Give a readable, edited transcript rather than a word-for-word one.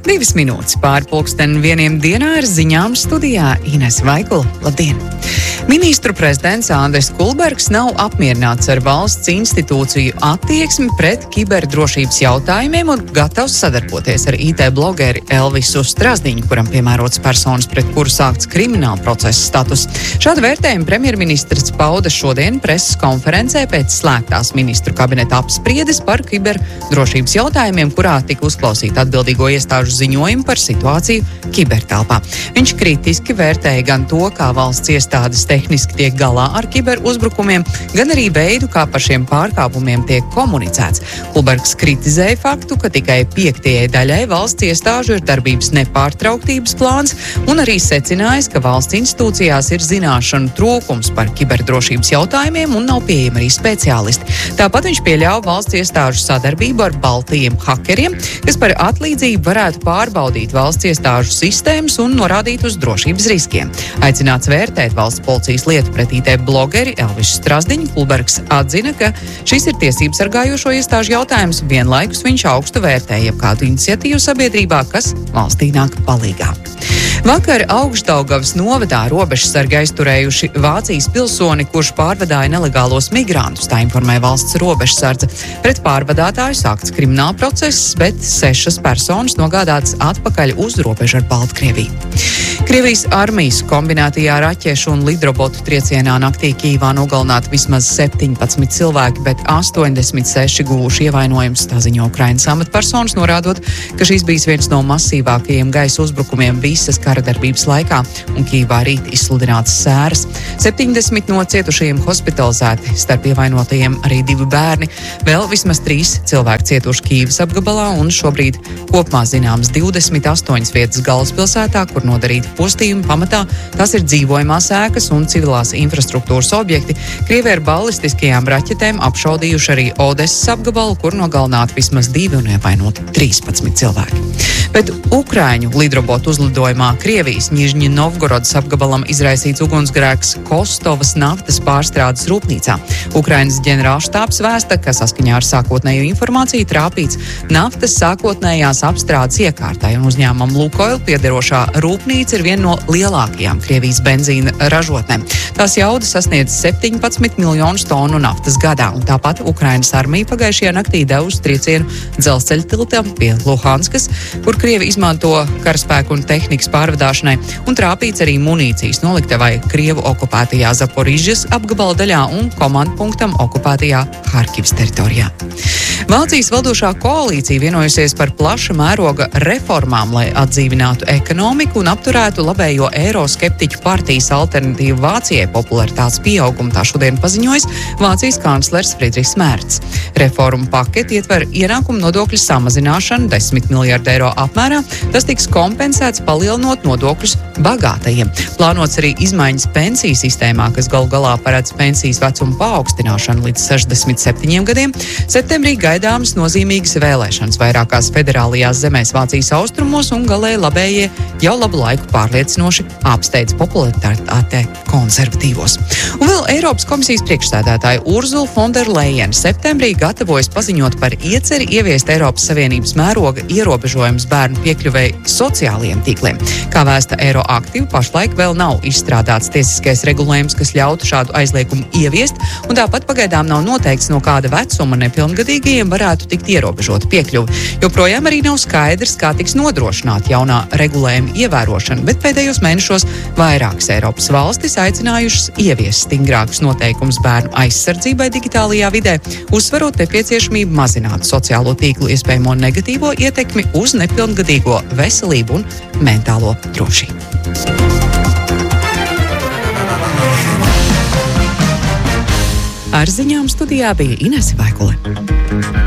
2 minūtes pāri pulksten 1 dienā ar ziņām studijā Inese Vaikula. Labdien! Ministru prezidents Andris Kulbergs nav apmierināts ar valsts institūciju attieksmi pret kiberdrošības jautājumiem un gatavs sadarboties ar IT blogeri Elvisu Strazdiņu, kuram piemērots personas, pret kuru sākts krimināla procesa status. Šādu vērtējumu premjerministrs pauda šodien preses konferencē pēc slēgtās ministru kabineta apspriedes par kiberdrošības jautājumiem, kurā tika uzklausīta atbildīgo iestāžu ziņojumu par situāciju kibertelpā. Viņš kritiski vērtēja gan to, kā valsts iestādes tehniski tiek galā ar kiberuzbrukumiem, gan arī veidu, kā par šiem pārkāpumiem tiek komunicēts. Kulbergs kritizēja faktu, ka tikai 5. daļai valsts iestāžu ir darbības nepārtrauktības plāns, un arī secinājis, ka valsts institūcijās ir zināšanu trūkums par kiberdrošības jautājumiem un nav pieejami arī speciālisti. Tāpat viņš pieļāva valsts iestāžu sadarbību ar baltajiem hakeriem, kas par atlīdzību varētu pārbaudīt valsts iestāžu sistēmas un norādīt uz drošības riskiem. Aicināts vērtēt valsts policijas lietu pret IT blogeri Elvisu Strazdiņu, Kulbergs atzina, ka šis ir tiesību sargājošo iestāžu jautājums, vienlaikus viņš augstu vērtēja kādu iniciatīvu sabiedrībā, kas valstī nāk palīgā. Vakar Augšdaugavas novadā robežsargi aizturējuši Vācijas pilsoni, kurš pārvadāja nelegālos migrantus, tā informē valsts robežsardze. Pret pārvadātāju sākts krimināla process, bet 6 personas nogādātas atpakaļ uz robežu ar Baltkrieviju. Krievijas armijas kombinētajā raķešu un lidrobotu triecienā naktī Kijivā nogalināti vismaz 17 cilvēki, bet 86 guvuši ievainojumus, tā ziņo Ukrainas amatpersonas, norādot, ka šis bijis viens no masīvākajiem gaisa uzbrukumiem visas kara darbības laikā, un Kijivā rīt izsludināts sēras. 70 no cietušajiem hospitalizēti, starp ievainotajiem arī 2 bērni, vēl vismaz 3 cilvēki cietuši Kijivas apgabalā, un šobrīd kopumā zināmas 28 vietas galvaspilsētā, kur nodarīti postījumi pamatā. Tās ir dzīvojamās ēkas un civilās infrastruktūras objekti. Krievi ar ballistiskajām raķetēm apšaudījuši arī Odesas apgabalu, kur nogalināti vismaz 2 un ievainoti 13 cilvēki. Bet Ukraiņu lidrobotu uzlidojumā Krievijas Ņižņa Novgorodas apgabalam izraisīts ugunsgrēks Kostovas naftas pārstrādes rūpnīcā. Ukrainas ģenerālštābs vēsta, ka saskaņā ar sākotnējo informāciju trāpīts naftas sākotnējās apstrādes iekārtai, un uzņēmumam Lukoil piederošā rūpnīca ir viena no lielākajām Krievijas benzīna ražotnēm. Tās jauda sasniedz 17 miljonus tonu naftas gadā, un tāpat Ukrainas armija pagājušajā naktī devusi triecienu dzelzceļa tiltam pie Luhanskas, kur Krievi izmanto karaspēku un tehnikas pārvadāšanai, un trāpīts arī munīcijas noliktavai Krievu okupētajā Zaporižas apgabala daļā un komandpunktam okupētajā Harkivas teritorijā. Vācijas valdošā koalīcija vienojusies par plaša mēroga reformām, lai atdzīvinātu ekonomiku un apturētu labējo eiroskeptiķu partijas Alternatīva Vācijai popularitātes pieaugumu, tā šodien paziņojis Vācijas kanclers Friedrichs Merts. Reformu paketi ietver ienākumu nodokļu samazināšanu 10 miljardu eiro apmērā. Tas tiks kompensēts palielinot nodokļus bagātajiem. Plānots arī izmaiņas pensiju sistēmā, kas galu galā paredz pensijas vecumu paaugstināšanu līdz 67 gadiem. Septembrī gaidāmas nozīmīgas vēlēšanas vairākās federālajās zemēs Vācijas austrumos, un galēji labējie jau labu laiku pārliecinoši apsteidz popularitātē konservatīvos. Un vēl Eiropas komisijas priekšsēdētāja Ursula von der Leyen septembrī gatavojas paziņot par ieceri ieviest Eiropas Savienības mēroga ierobežojumus bērnu piekļuvēji sociālajiem tīkliem. Kā vēsta Eiroaktiv, pašlaik vēl nav izstrādāts tiesiskais regulējums, kas ļautu šādu aizliegumu ieviest, un tāpat pagaidām nav noteikts, no kāda vecuma nepilngadīgajiem varētu tikt ierobežota piekļuve. Joprojām arī nav skaidrs, kā tiks nodrošināta jaunā regulējuma ievērošana, bet pēdējos mēnešos vairākas Eiropas valstis aicinājušas ieviest stingrākus noteikumus bērnu aizsardzībai digitālajā vidē, uzsverot nepieciešamību mazināt sociālo tīklu iespējamo negatīvo ietekmi uz nepilngadīgo veselību un mentālo drošību. Ar ziņām studijā bija Inese Vaikule.